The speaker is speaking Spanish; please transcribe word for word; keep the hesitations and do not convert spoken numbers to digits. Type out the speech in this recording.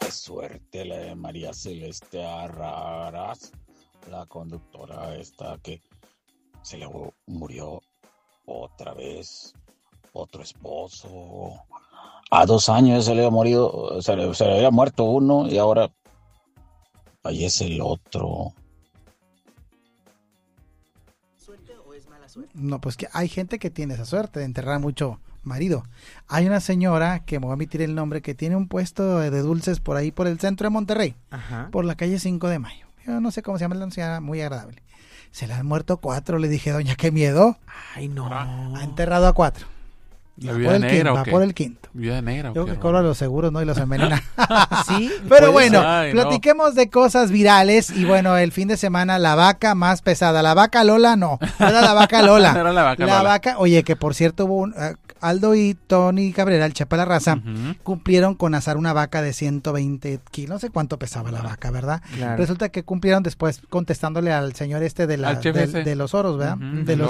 qué suerte la de María Celeste Arraras, la conductora esta que se le murió otra vez, otro esposo. A dos años se le había morido, se le, se le había muerto uno y ahora fallece el otro. No, pues que hay gente que tiene esa suerte de enterrar mucho marido. Hay una señora, que me voy a omitir el nombre, que tiene un puesto de dulces por ahí, por el centro de Monterrey, Ajá. por la calle cinco de mayo. Yo no sé cómo se llama, la señora, muy agradable. Se le han muerto cuatro, le dije, doña, qué miedo. Ay, no. Ha enterrado a cuatro. ¿La Va viuda por el negra quinto, o va qué? por el quinto. Viuda negra. Yo ¿o que qué? cobro los seguros, ¿no? Y los envenena. Sí, Pero puede bueno, ser. Ay, no. platiquemos de cosas virales. Y bueno, el fin de semana, la vaca más pesada. La vaca Lola, no. No era la vaca Lola. No era la vaca La Lola. vaca, oye, que por cierto hubo un, uh, Aldo y Tony Cabrera, el Chapa la Raza, Ujú. cumplieron con asar una vaca de ciento veinte kilos. No sé cuánto pesaba la vaca, ¿verdad? Claro. Resulta que cumplieron después contestándole al señor este de, la, Al chef de, ese. de los oros, ¿verdad? Ujú, De los